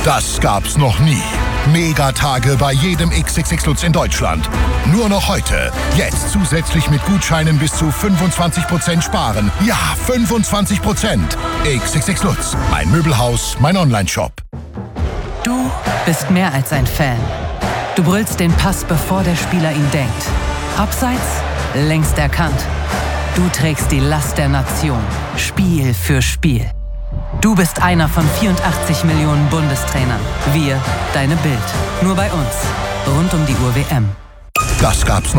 Das gab's noch nie. Megatage bei jedem XXX Lutz in Deutschland. Nur noch heute. Jetzt zusätzlich mit Gutscheinen bis zu 25% sparen. Ja, 25%. XXX Lutz. Mein Möbelhaus, mein Onlineshop. Du bist mehr als ein Fan. Du brüllst den Pass, bevor der Spieler ihn denkt. Abseits, längst erkannt. Du trägst die Last der Nation. Spiel für Spiel. Du bist einer von 84 Millionen Bundestrainern. Wir, deine Bild. Nur bei uns. Rund um die Uhr WM. Das gab's